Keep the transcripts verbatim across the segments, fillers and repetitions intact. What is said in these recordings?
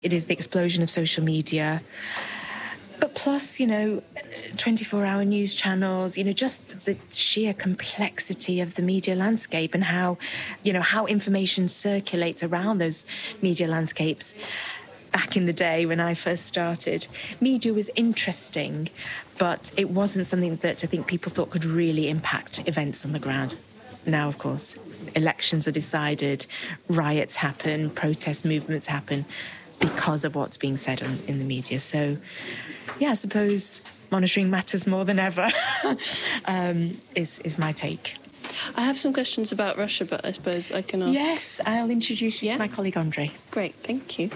It is the explosion of social media. But plus, you know, twenty-four hour news channels, you know, just the sheer complexity of the media landscape and how, you know, how information circulates around those media landscapes. Back in the day when I first started, media was interesting, but it wasn't something that I think people thought could really impact events on the ground. Now, of course, elections are decided, riots happen, protest movements happen because of what's being said on, in the media. So, yeah, I suppose monitoring matters more than ever um, is, is my take. I have some questions about Russia, but I suppose I can ask... Yes, I'll introduce you yeah? to my colleague, Andrei. Great, thank you.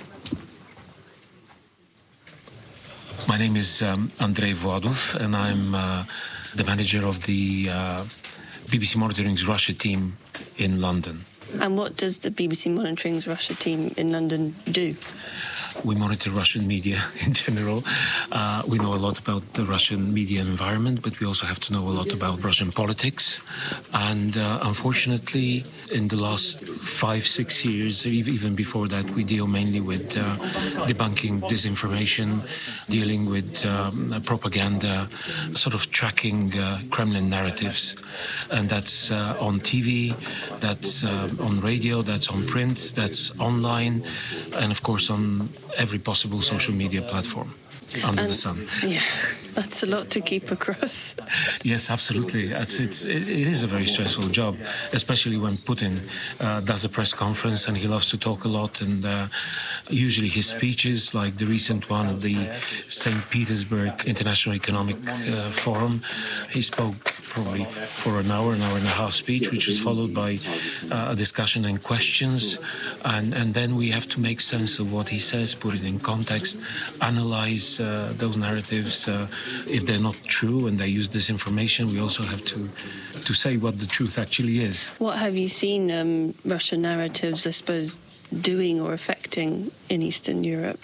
My name is um, Andrei Voadov, and I'm uh, the manager of the uh, B B C Monitoring's Russia team in London. And what does the B B C Monitoring's Russia team in London do? We monitor Russian media in general. Uh, we know a lot about the Russian media environment, but we also have to know a lot about Russian politics. And uh, unfortunately, in the last five, six years, even before that, we deal mainly with uh, debunking disinformation, dealing with um, propaganda, sort of tracking uh, Kremlin narratives. And that's uh, on T V, that's uh, on radio, that's on print, that's online, and of course on every possible social media platform under and, the sun. Yeah, that's a lot to keep across. Yes, absolutely. It's, it's, it is a very stressful job, especially when Putin uh, does a press conference and he loves to talk a lot. And uh, usually his speeches, like the recent one at the Saint Petersburg International Economic uh, Forum, he spoke probably for an hour, an hour and a half speech, which was followed by uh, a discussion and questions. And, and then we have to make sense of what he says, put it in context, analyze uh, those narratives. Uh, if they're not true and they use disinformation, we also have to, to say what the truth actually is. What have you seen um, Russian narratives, I suppose, doing or affecting in Eastern Europe?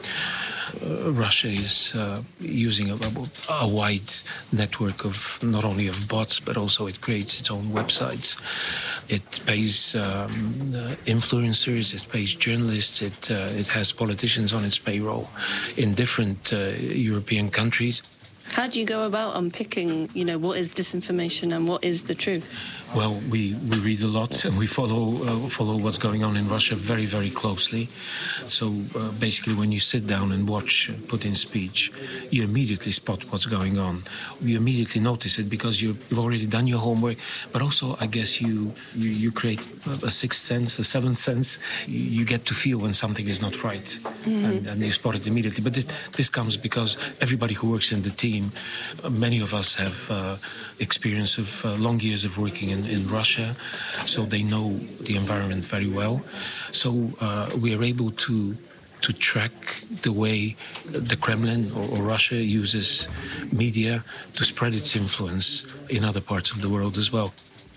Uh, Russia is uh, using a, a wide network of not only of bots, but also it creates its own websites. It pays um, uh, influencers, it pays journalists, it, uh, it has politicians on its payroll in different uh, European countries. How do you go about unpicking, you know, what is disinformation and what is the truth? Well, we, we read a lot and we follow uh, follow what's going on in Russia very, very closely. So uh, basically when you sit down and watch Putin's speech, you immediately spot what's going on. You immediately notice it because you've, you've already done your homework, but also I guess you, you, you create a sixth sense, a seventh sense. You get to feel when something is not right, mm-hmm. and, and you spot it immediately. But this, this comes because everybody who works in the team, uh, many of us have uh, experience of uh, long years of working in in Russia, so they know the environment very well. So uh, we are able to to track the way the Kremlin or, or Russia uses media to spread its influence in other parts of the world as well.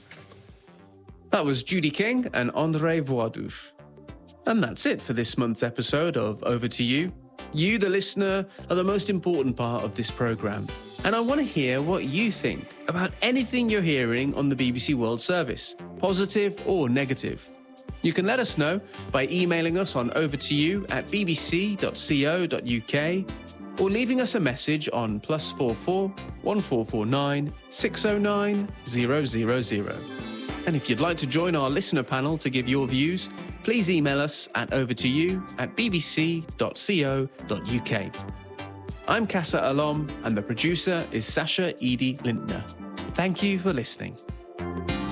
That was Judy King and Andrei Voadov. And that's it for this month's episode of Over to You. You, the listener, are the most important part of this programme. And I want to hear what you think about anything you're hearing on the B B C World Service, positive or negative. You can let us know by emailing us on overtoyou at b b c dot co dot u k or leaving us a message on plus four four one four four nine six zero nine zero zero zero. And if you'd like to join our listener panel to give your views, please email us at overtoyou at b b c dot co dot u k. I'm Kassa Alom, and the producer is Sasha Edie Lindner. Thank you for listening.